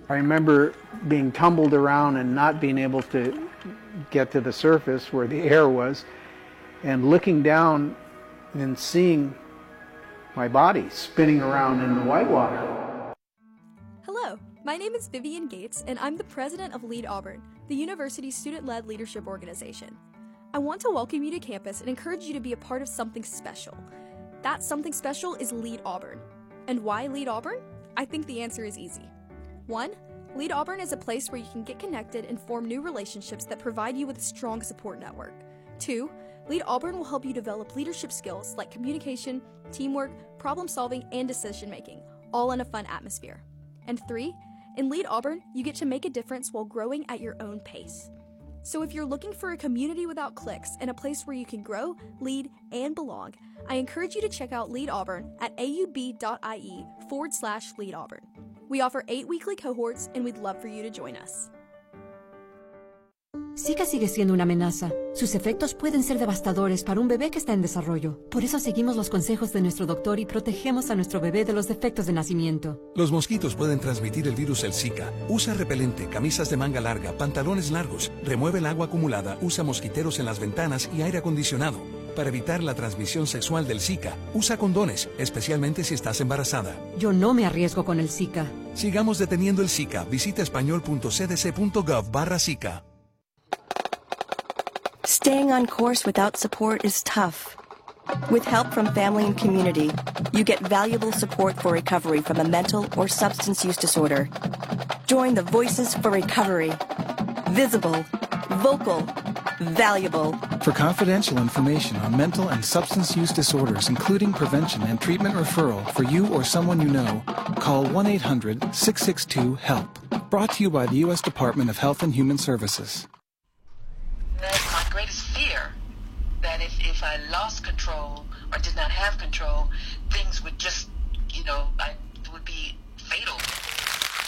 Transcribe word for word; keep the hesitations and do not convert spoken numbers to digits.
I remember being tumbled around and not being able to get to the surface where the air was, and looking down and seeing my body spinning around in the whitewater. Hello, my name is Vivian Gates, and I'm the president of Lead Auburn, the university's student-led leadership organization. I want to welcome you to campus and encourage you to be a part of something special. That something special is Lead Auburn. And why Lead Auburn? I think the answer is easy. One, Lead Auburn is a place where you can get connected and form new relationships that provide you with a strong support network. Two, Lead Auburn will help you develop leadership skills like communication, teamwork, problem solving, and decision making, all in a fun atmosphere. And three, in Lead Auburn, you get to make a difference while growing at your own pace. So if you're looking for a community without cliques and a place where you can grow, lead, and belong, I encourage you to check out Lead Auburn at aub.ie forward slash Lead Auburn. We offer eight weekly cohorts, and we'd love for you to join us. Zika sigue siendo una amenaza. Sus efectos pueden ser devastadores para un bebé que está en desarrollo. Por eso seguimos los consejos de nuestro doctor y protegemos a nuestro bebé de los defectos de nacimiento. Los mosquitos pueden transmitir el virus del Zika. Usa repelente, camisas de manga larga, pantalones largos. Remueve el agua acumulada, usa mosquiteros en las ventanas y aire acondicionado. Para evitar la transmisión sexual del Zika, usa condones, especialmente si estás embarazada. Yo no me arriesgo con el Zika. Sigamos deteniendo el Zika. Visita español punto c d c punto gov barra Zika. Staying on course without support is tough. With help from family and community, you get valuable support for recovery from a mental or substance use disorder. Join the Voices for Recovery. Visible, vocal, valuable. For confidential information on mental and substance use disorders, including prevention and treatment referral for you or someone you know, call one eight hundred six six two HELP. Brought to you by the U S Department of Health and Human Services. That's my greatest fear, that if, if I lost control or did not have control, things would just, you know, I, it would be fatal.